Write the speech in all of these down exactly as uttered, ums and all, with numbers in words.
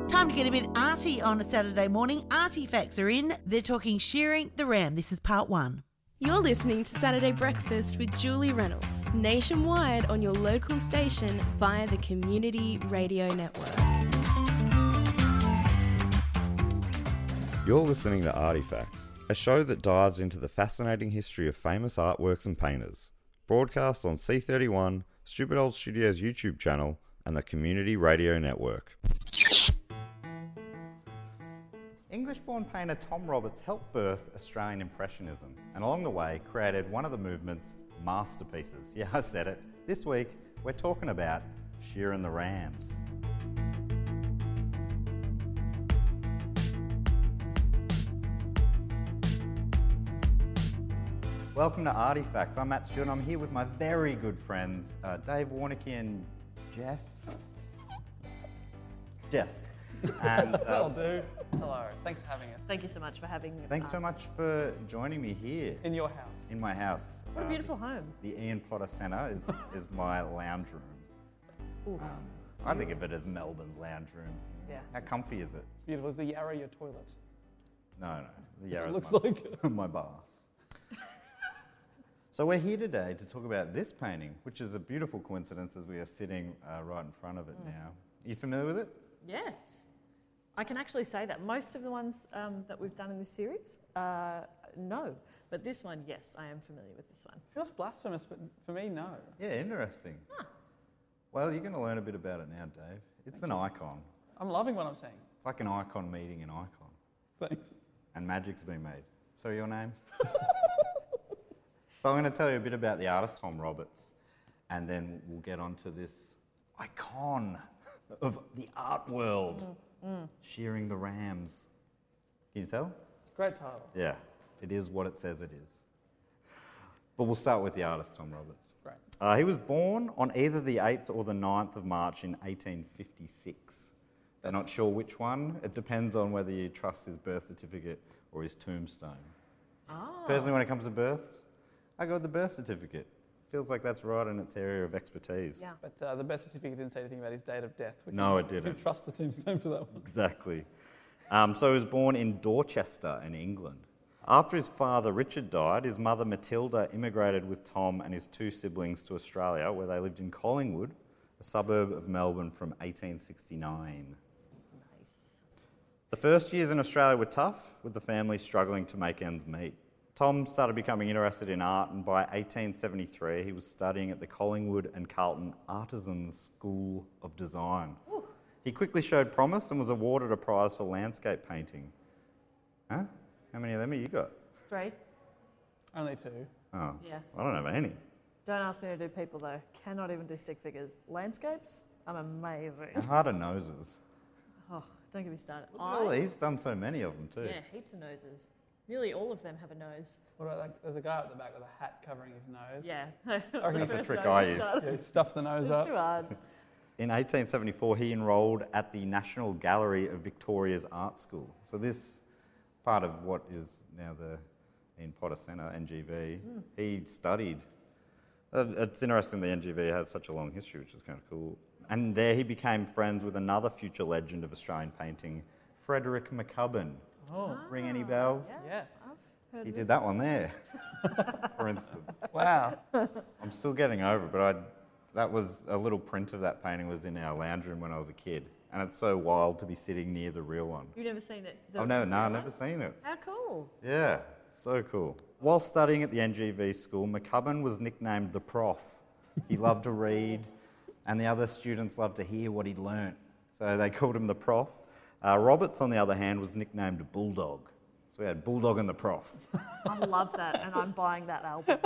Time to get a bit arty on a Saturday morning. Artifacts are in. They're talking shearing the ram. This is part one. You're listening to Saturday Breakfast with Julie Reynolds, nationwide on your local station via the Community Radio Network. You're listening to Artifacts, a show that dives into the fascinating history of famous artworks and painters. Broadcast on C thirty-one, Stupid Old Studios YouTube channel, and the Community Radio Network. English-born painter Tom Roberts helped birth Australian Impressionism, and along the way created one of the movement's masterpieces. Yeah, I said it. This week, we're talking about shearing the rams. Welcome to Artifacts. I'm Matt Stewart. I'm here with my very good friends, uh, Dave Warnicky and Jess. Jess. And, uh, Hello, dude. Hello. Thanks for having us. Thank you so much for having us. Thanks so much for joining me here. In your house. In my house. What a Um, beautiful home. The Ian Potter Centre is, is my lounge room. Oof. Um, I think of it as Melbourne's lounge room. Yeah. How comfy is it? Beautiful. Is the Yarra your toilet? No, no. The It Yarra's looks my, like. my bath. So we're here today to talk about this painting, which is a beautiful coincidence as we are sitting uh, right in front of it Mm. now. Are you familiar with it? Yes. I can actually say that. Most of the ones um, that we've done in this series, uh, no. But this one, yes, I am familiar with this one. Feels blasphemous, but for me, no. Yeah, interesting. Huh. Well, you're going to learn a bit about it now, Dave. It's an icon. I'm loving what I'm saying. It's like an icon meeting an icon. Thanks. And magic's been made. So your name? So I'm going to tell you a bit about the artist Tom Roberts, and then we'll get on to this icon of the art world, Mm, mm. shearing the rams. Can you tell? Great title. Yeah, it is what it says it is. But we'll start with the artist Tom Roberts. Great. Uh, he was born on either the eighth or the ninth of March in eighteen fifty-six. They're not sure which one. It depends on whether you trust his birth certificate or his tombstone. Oh. Personally, when it comes to births, I go with the birth certificate. Feels like that's right in its area of expertise. Yeah. But uh, the birth certificate didn't say anything about his date of death. We No, can, it didn't. We can trust the tombstone for that one. Exactly. Um, so he was born in Dorchester in England. After his father Richard died, his mother Matilda immigrated with Tom and his two siblings to Australia, where they lived in Collingwood, a suburb of Melbourne, from eighteen sixty-nine. Nice. The first years in Australia were tough, with the family struggling to make ends meet. Tom started becoming interested in art, and by eighteen seventy-three he was studying at the Collingwood and Carlton Artisans School of Design. Ooh. He quickly showed promise and was awarded a prize for landscape painting. Huh? How many of them have you got? Three. Only two. Oh, Yeah. I don't have any. Don't ask me to do people though. Cannot even do stick figures. Landscapes? I'm amazing. How hard are noses? Oh, don't get me started. Well, Eyes? he's done so many of them too. Yeah, heaps of noses. Nearly all of them have a nose. What about like, there's a guy at the back with a hat covering his nose. Yeah. That's a trick I use. Yeah, he stuffed the nose It's up. too hard. In eighteen seventy-four, he enrolled at the National Gallery of Victoria's Art School. So this part of what is now the Ian Potter Centre, N G V, Mm. he studied. Uh, it's interesting the N G V has such a long history, which is kind of cool. And there he became friends with another future legend of Australian painting, Frederick McCubbin. Oh, Ring any bells? Yeah. yes. I've heard He of did that one there, for instance. Wow. I'm still getting over it, but I, that was a little print of that painting was in our lounge room when I was a kid. And it's so wild to be sitting near the real one. You've never seen it? the I've never, no, I've real never one? seen it. How cool. Yeah, so cool. While studying at the N G V school, McCubbin was nicknamed the Prof. He loved to read, and the other students loved to hear what he'd learnt. So they called him the Prof. Uh, Roberts, on the other hand, was nicknamed Bulldog. So we had Bulldog and the Prof. I love that, and I'm buying that album.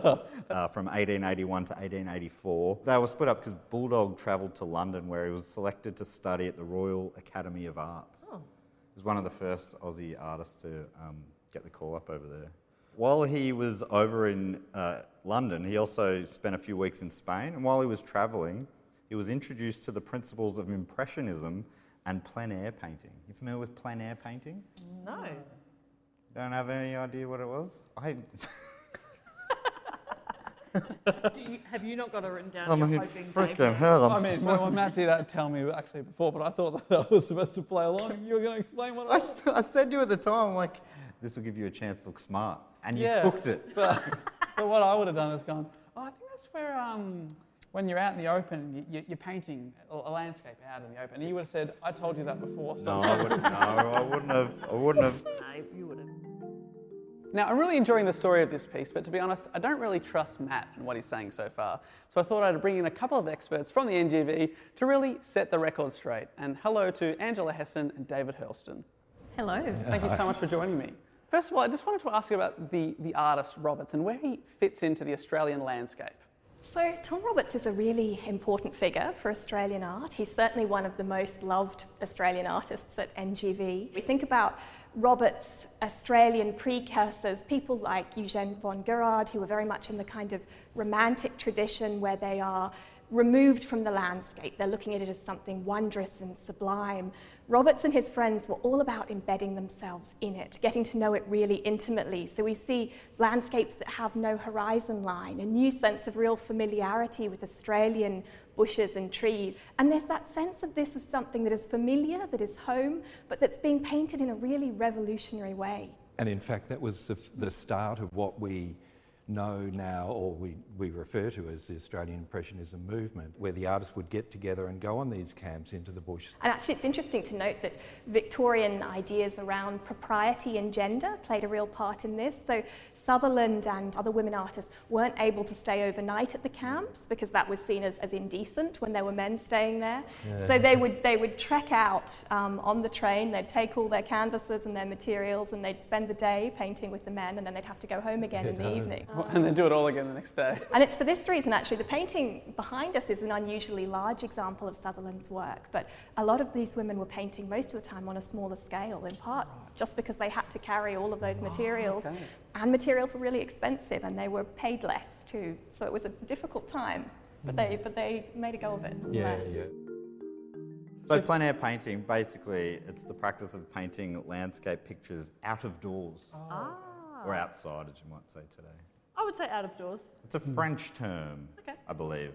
uh, from eighteen eighty-one to eighteen eighty-four. They were split up because Bulldog travelled to London, where he was selected to study at the Royal Academy of Arts. Oh. He was one of the first Aussie artists to um, get the call up over there. While he was over in uh, London, he also spent a few weeks in Spain, and while he was travelling, he was introduced to the principles of Impressionism and plein air painting. You familiar with plein air painting? No. Don't have any idea what it was? I Do you, have you not got it written down? I You're mean, hoping freaking Dave- hell. I'm I mean, when, when Matt did that, tell me actually before, but I thought that I was supposed to play along. You were going to explain what I I, was. s- I said to you at the time, like, this will give you a chance to look smart. And you Yeah. cooked it. But, but what I would have done is gone, oh, I think that's where um, when you're out in the open, you, you, you're painting a, a landscape out in the open. And you would have said, I told you that before. No, Stop. I wouldn't, no, I wouldn't have. I wouldn't have. No, you wouldn't. Now, I'm really enjoying the story of this piece, but to be honest, I don't really trust Matt and what he's saying so far. So I thought I'd bring in a couple of experts from the N G V to really set the record straight. And hello to Angela Hessen and David Hurlston. Hello. Thank you so much for joining me. First of all, I just wanted to ask you about the, the artist Roberts and where he fits into the Australian landscape. So Tom Roberts is a really important figure for Australian art. He's certainly one of the most loved Australian artists at N G V. We think about Roberts' Australian precursors, people like Eugene von Gerard, who were very much in the kind of romantic tradition where they are removed from the landscape. They're looking at it as something wondrous and sublime. Roberts and his friends were all about embedding themselves in it, getting to know it really intimately. So we see landscapes that have no horizon line, a new sense of real familiarity with Australian bushes and trees. And there's that sense of this as something that is familiar, that is home, but that's being painted in a really revolutionary way. And in fact, that was the, the start of what we know now, or we, we refer to as the Australian Impressionism movement, where the artists would get together and go on these camps into the bush. And actually it's interesting to note that Victorian ideas around propriety and gender played a real part in this. So Sutherland and other women artists weren't able to stay overnight at the camps because that was seen as, as indecent when there were men staying there. Yeah. So they would they would trek out um, on the train, they'd take all their canvases and their materials and they'd spend the day painting with the men and then they'd have to go home again in the evening. And then do it all again the next day. And it's for this reason, actually, the painting behind us is an unusually large example of Sutherland's work, but a lot of these women were painting most of the time on a smaller scale, in part just because they had to carry all of those materials, okay. and materials were really expensive and they were paid less too, so it was a difficult time, but they, but they made a go of it. Yeah, nonetheless. yeah. So plein air painting, basically, it's the practice of painting landscape pictures out of doors, Ah. or outside, as you might say today. I would say out of doors. It's a French term, Okay. I believe.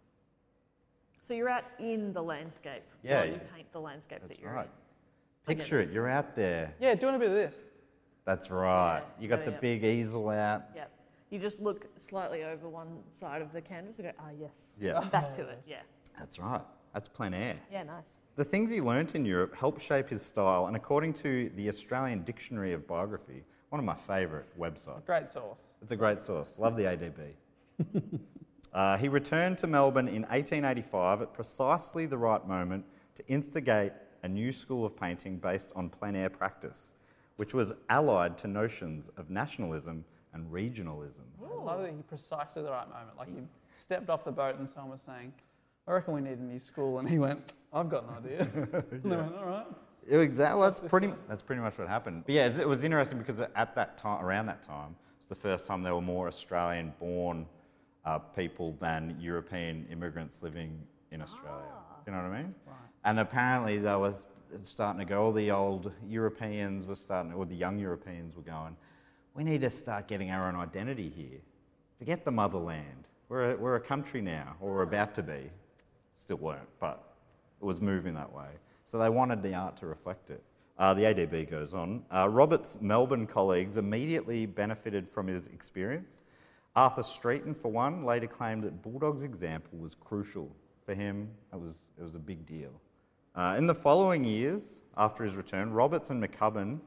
So you're out in the landscape Yeah, while you yeah. paint the landscape That's that you're right. in. I get Picture it, you're out there. Yeah, doing a bit of this. That's right. Yeah, You got yeah, the yeah. big easel out. Yep. You just look slightly over one side of the canvas and go, ah, yes. Yeah. Back to it. Yeah. That's right. That's plein air. Yeah, nice. The things he learnt in Europe helped shape his style, and according to the Australian Dictionary of Biography, one of my favourite websites. Great source. It's a great source. Love the A D B. uh, he returned to Melbourne in eighteen eighty-five at precisely the right moment to instigate a new school of painting based on plein air practice, which was allied to notions of nationalism and regionalism. I love that he precisely the right moment. Like he stepped off the boat and someone was saying, I reckon we need a new school. And he went, I've got an idea. And they went, all right. Exactly. That's pretty. That's pretty much what happened. But yeah, it was interesting because at that time, around that time, it's the first time there were more Australian-born uh, people than European immigrants living in Australia. You know what I mean? Right. And apparently, there was starting to go. All the old Europeans were starting, or the young Europeans were going. We need to start getting our own identity here. Forget the motherland. We're a, we're a country now, or we're about to be. Still weren't, but it was moving that way. So they wanted the art to reflect it. Uh, the A D B goes on. Uh, Robert's Melbourne colleagues immediately benefited from his experience. Arthur Streeton, for one, later claimed that Bulldog's example was crucial. For him, it was, it was a big deal. Uh, in the following years, after his return, Roberts and McCubbin,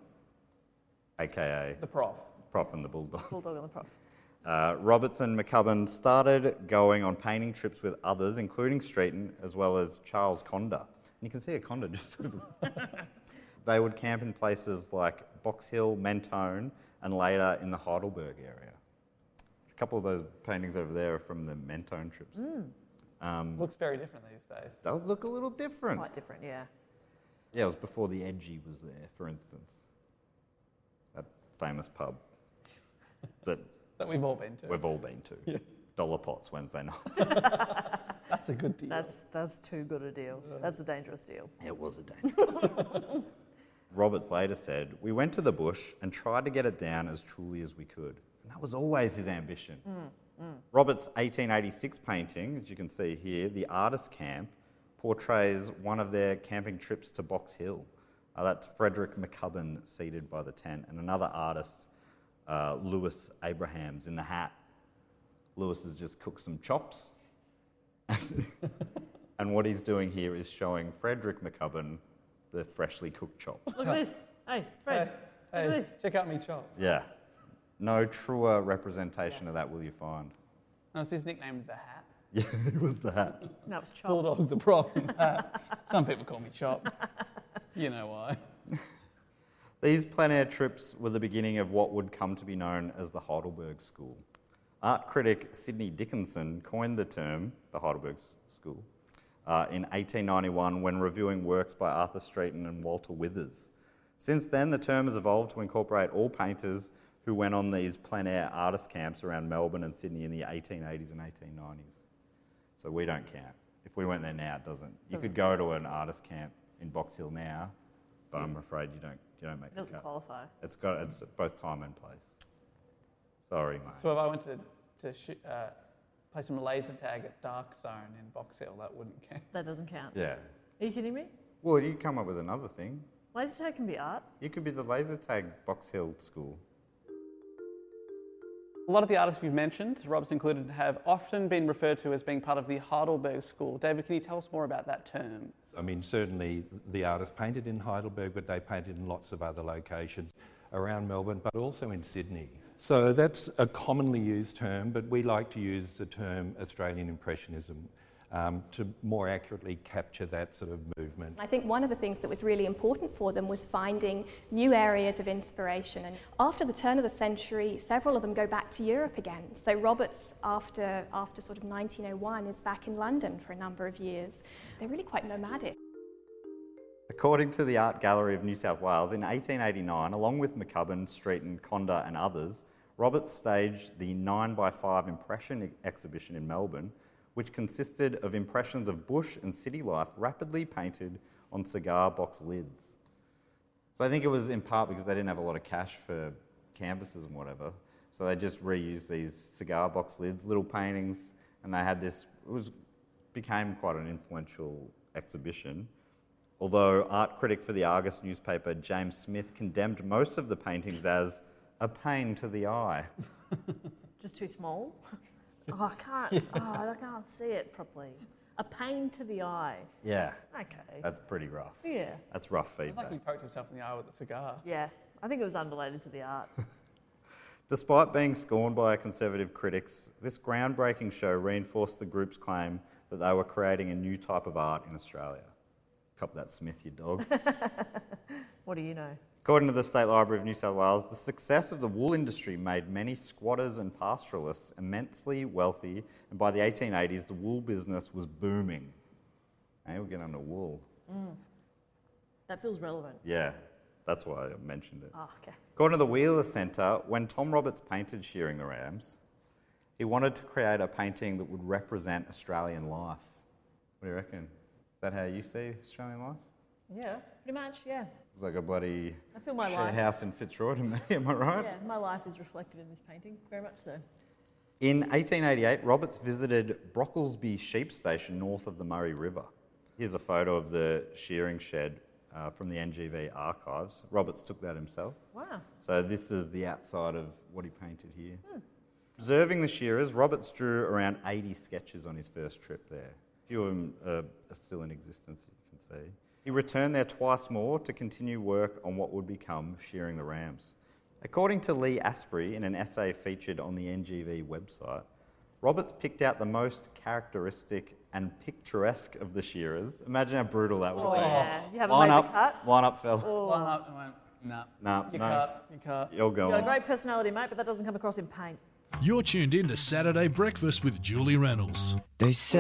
aka The prof. Prof and the Bulldog, Bulldog and the prof. Uh, Roberts and McCubbin started going on painting trips with others, including Streeton, as well as Charles Conder. And you can see a Conder just sort of... They would camp in places like Box Hill, Mentone, and later in the Heidelberg area. A couple of those paintings over there are from the Mentone trips. Mm. Um, Looks very different these days. does look a little different. Quite different, yeah. Yeah, it was before the Edgy was there, for instance. That famous pub that That we've all been to. we've all been to. Yeah. Dollar Pots Wednesday nights. That's a good deal. That's that's too good a deal. That's a dangerous deal. It was a dangerous. Roberts later said, "We went to the bush and tried to get it down as truly as we could." And that was always his ambition. Robert's eighteen eighty-six painting, as you can see here, The Artist Camp, portrays one of their camping trips to Box Hill. Uh, that's Frederick McCubbin seated by the tent, and another artist, uh, Lewis Abrahams, in the hat. Lewis has just cooked some chops. And what he's doing here is showing Frederick McCubbin the freshly cooked chops. Look at this. Hey, Fred. Hey, Look hey, at this. check out me chop. Yeah. No truer representation of that will you find. No, it's his nickname, The Hat. Yeah, it was the hat. No, it's chop. Bulldog the problem. Hat. Some people call me Chop. You know why. These plein air trips were the beginning of what would come to be known as the Heidelberg School. Art critic Sidney Dickinson coined the term, the Heidelberg School, uh, in eighteen ninety-one when reviewing works by Arthur Streeton and Walter Withers. Since then, the term has evolved to incorporate all painters who went on these plein air artist camps around Melbourne and Sydney in the eighteen eighties and eighteen nineties. So we don't count. If we went there now, it doesn't. You could go to an artist camp in Box Hill now, but I'm afraid you don't. You don't make It the doesn't cut. qualify. It's got. It's both time and place. Sorry, mate. So if I went to, to sh- uh, play some laser tag at Dark Zone in Box Hill, that wouldn't count. That doesn't count. Yeah. Are you kidding me? Well, you come up with another thing. Laser tag can be art. You could be the laser tag Box Hill school. A lot of the artists you've mentioned, Rob's included, have often been referred to as being part of the Heidelberg School. David, can you tell us more about that term? I mean, certainly the artists painted in Heidelberg, but they painted in lots of other locations around Melbourne, but also in Sydney. So that's a commonly used term, but we like to use the term Australian Impressionism um, to more accurately capture that sort of movement. I think one of the things that was really important for them was finding new areas of inspiration. And after the turn of the century, several of them go back to Europe again. So Roberts, after, after sort of nineteen oh one, is back in London for a number of years. They're really quite nomadic. According to the Art Gallery of New South Wales, in eighteen eighty-nine, along with McCubbin, Streeton, Conda and others, Roberts staged the nine by five impression ex- exhibition in Melbourne, which consisted of impressions of bush and city life rapidly painted on cigar box lids. So I think it was in part because they didn't have a lot of cash for canvases and whatever, so they just reused these cigar box lids, little paintings, and they had this, it was became quite an influential exhibition. Although art critic for the Argus newspaper, James Smith, condemned most of the paintings as a pain to the eye. Just too small. Oh, I can't. Oh, I can't see it properly. A pain to the eye. Yeah, Okay. that's pretty rough. Yeah. That's rough It's feedback. like he poked himself in the eye with a cigar. Yeah. I think it was unrelated to the art. Despite being scorned by conservative critics, this groundbreaking show reinforced the group's claim that they were creating a new type of art in Australia. Cop that, Smith, you dog. What do you know? According to the State Library of New South Wales, the success of the wool industry made many squatters and pastoralists immensely wealthy, and by the eighteen eighties, the wool business was booming. Hey, we'll get onto wool. That feels relevant. Yeah, that's why I mentioned it. Oh, okay. According to the Wheeler Centre, when Tom Roberts painted Shearing the Rams, he wanted to create a painting that would represent Australian life. What do you reckon? Is that how you see Australian life? Yeah, pretty much, yeah. It's like a bloody I feel my share life. house in Fitzroy to me, am I right? Yeah, my life is reflected in this painting, very much so. In eighteen eighty-eight, Roberts visited Brocklesby Sheep Station north of the Murray River. Here's a photo of the shearing shed uh, from the N G V archives. Roberts took that himself. Wow. So this is the outside of what he painted here. Hmm. Observing the shearers, Roberts drew around eighty sketches on his first trip there. A few of them uh, are still in existence, you can see. He returned there twice more to continue work on what would become Shearing the Rams. According to Lee Asprey, in an essay featured on the N G V website, Roberts picked out the most characteristic and picturesque of the shearers. Imagine how brutal that would Oh, be. yeah. You haven't Line made up, the cut? line up, fellas. Line up and went, nah. Nah, You no. cut, you cut. You're going. You've got a great personality, mate, but that doesn't come across in paint. You're tuned in to Saturday Breakfast with Julie Reynolds. They said